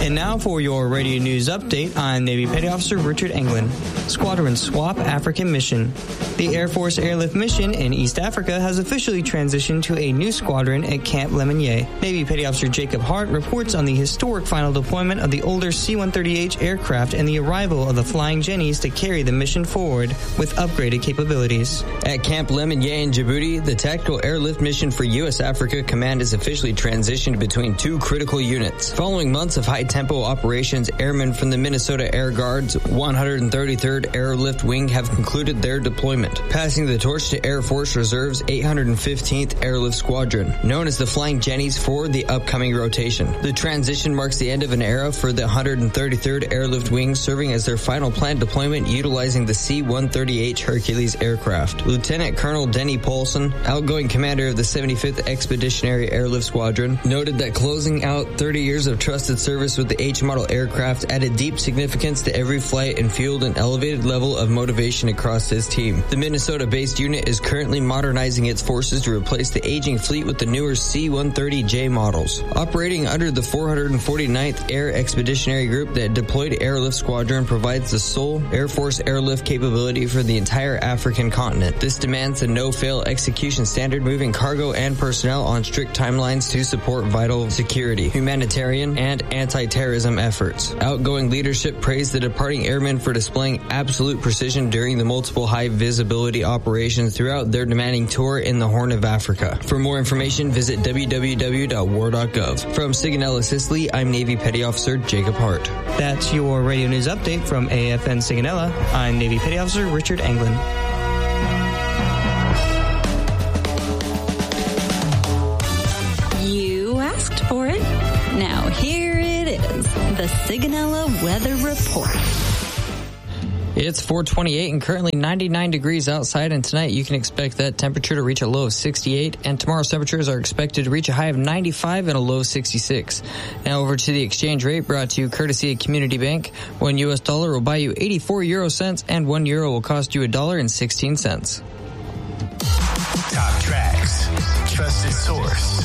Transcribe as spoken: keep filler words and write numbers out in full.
And now for your radio news update, I'm Navy Petty Officer Richard Englund. Squadron Swap African Mission. The Air Force Airlift Mission in East Africa has officially transitioned to a new squadron at Camp Lemonnier. Navy Petty Officer Jacob Hart reports on the historic final deployment of the older C one thirty H aircraft and the arrival of the Flying Jennies to carry the mission forward with upgraded capabilities. At Camp Lemonnier in Djibouti, the Tactical Airlift Mission for U S Africa Command has officially transitioned between two critical units. Following months of high-tempo operations, airmen from the Minnesota Air Guard's one hundred thirty-third Airlift Wing have concluded their deployment, passing the torch to Air Force Reserve's eight hundred fifteenth Airlift Squadron, known as the Flying Jennies, for the upcoming rotation. The transition marks the end of an era for the one hundred thirty-third Airlift Wing, serving as their final planned deployment utilizing the C one thirty H Hercules aircraft. Lieutenant Colonel Denny Paulson, outgoing commander of the seventy-fifth Expeditionary Airlift Squadron, noted that closing out thirty years of trusted service with the H-model aircraft added deep significance to every flight and fueled an elevated level of motivation across his team. The Minnesota-based unit is currently modernizing its forces to replace the aging fleet with the newer C one thirty J models. Operating under the four hundred forty-ninth Air Expeditionary Group, that deployed airlift squadron provides the sole Air Force airlift capability for the entire African continent. This demands a no-fail execution standard, moving cargo and personnel on strict timelines to support vital security, humanitarian, and anti-terrorism efforts. Outgoing leadership praised the departing airmen for displaying absolute precision during the multiple high-visibility operations throughout their demanding tour in the Horn of Africa. For more information, visit w w w dot war dot gov. From Sigonella, Sicily, I'm Navy Petty Officer Jacob Hart. That's your radio news update from A F N Sigonella. I'm Navy Petty Officer Richard Englund. You asked for it. Now here it is, the Sigonella Weather Report. It's four twenty-eight and currently ninety-nine degrees outside, and tonight you can expect that temperature to reach a low of sixty-eight, and tomorrow's temperatures are expected to reach a high of ninety-five and a low of sixty-six. Now over to the exchange rate, brought to you courtesy of Community Bank. One U S dollar will buy you eighty-four euro cents, and one euro will cost you a dollar and sixteen cents. Top tracks, trusted source.